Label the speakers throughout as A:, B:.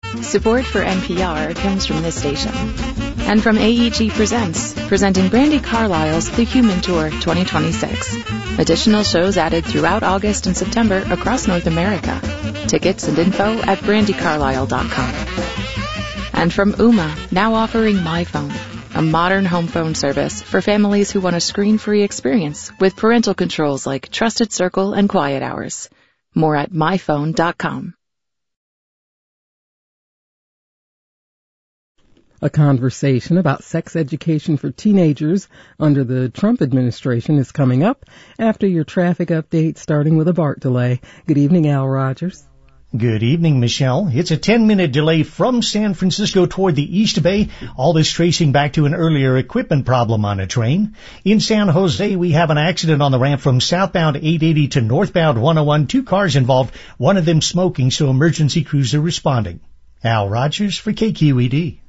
A: Support for NPR comes from this station. And from AEG Presents, presenting Brandi Carlile's The Human Tour 2026. Additional shows added throughout August and September across North America. Tickets and info at brandicarlile.com. And from Ooma, now offering MyPhone, a modern home phone service for families who want a screen-free experience with parental controls like Trusted Circle and Quiet Hours. More at myphone.com.
B: A conversation about sex education for teenagers under the Trump administration is coming up after your traffic update, starting with a BART delay. Good evening, Al Rogers.
C: Good evening, Michelle. It's a 10-minute delay from San Francisco toward the East Bay. All this tracing back to an earlier equipment problem on a train. In San Jose, we have an accident on the ramp from southbound 880 to northbound 101. 2 cars involved, one of them smoking, so emergency crews are responding. Al Rogers for KQED.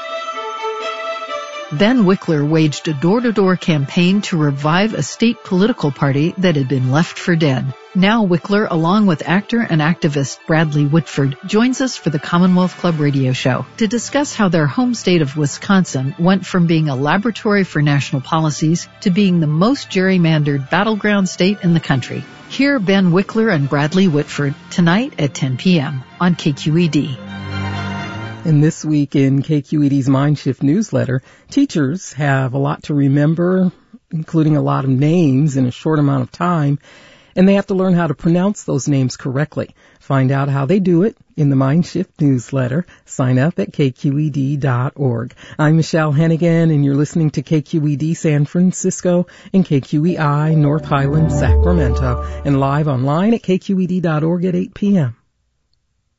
D: Ben Wickler waged a door-to-door campaign to revive a state political party that had been left for dead. Now Wickler, along with actor and activist Bradley Whitford, joins us for the Commonwealth Club radio show to discuss how their home state of Wisconsin went from being a laboratory for national policies to being the most gerrymandered battleground state in the country. Hear Ben Wickler and Bradley Whitford tonight at 10 p.m. on KQED.
B: And this week in KQED's Mindshift newsletter, teachers have a lot to remember, including a lot of names in a short amount of time, and they have to learn how to pronounce those names correctly. Find out how they do it in the Mindshift newsletter. Sign up at kqed.org. I'm Michelle Hennigan, and you're listening to KQED San Francisco and KQEI North Highland, Sacramento, and live online at kqed.org at 8 p.m.